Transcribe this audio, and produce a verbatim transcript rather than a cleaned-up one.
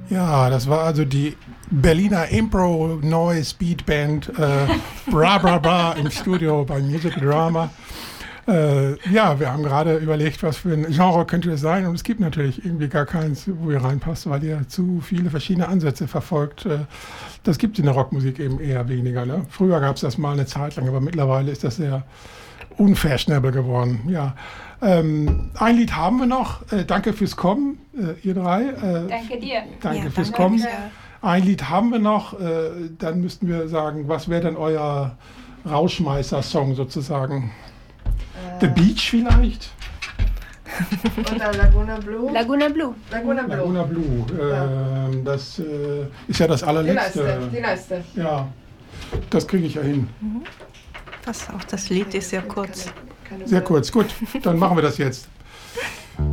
Ja, das war also die Berliner Impro Noise Beat Band äh, Bra Bra Bra im Studio bei Musical Drama. Äh, ja, wir haben gerade überlegt, was für ein Genre könnte es sein, und es gibt natürlich irgendwie gar keins, wo ihr reinpasst, weil ihr zu viele verschiedene Ansätze verfolgt. Äh, das gibt es in der Rockmusik eben eher weniger. Ne? Früher gab es das mal eine Zeit lang, aber mittlerweile ist das sehr unfashionable geworden. Ja. Ähm, ein Lied haben wir noch. Äh, danke fürs Kommen, äh, ihr drei. Äh, danke dir. Danke ja, fürs danke Kommen. dir. Ein Lied haben wir noch. Äh, dann müssten wir sagen, was wäre denn euer Rauschmeißer-Song sozusagen? Äh. The Beach vielleicht? Oder Laguna Blue. Laguna Blue. Laguna Blue. Laguna Blue. Ja. Äh, das äh, ist ja das allerletzte. Die letzte. Die letzte. Ja, das kriege ich ja hin. Das, auch das Lied ist sehr kurz. Sehr kurz. Gut, dann machen wir das jetzt.